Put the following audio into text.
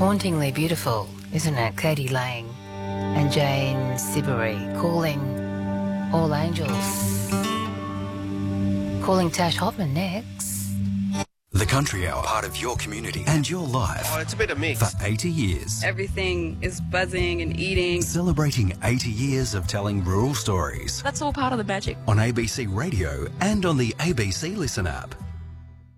Hauntingly beautiful, isn't it? Katie Lang and Jane Siberry calling all angels. Calling Tash Hoffman next. The Country Hour, part of your community and your life. Oh, it's a bit of mix. For 80 years. Everything is buzzing and eating. Celebrating 80 years of telling rural stories. That's all part of the magic. On ABC Radio and on the ABC Listen app.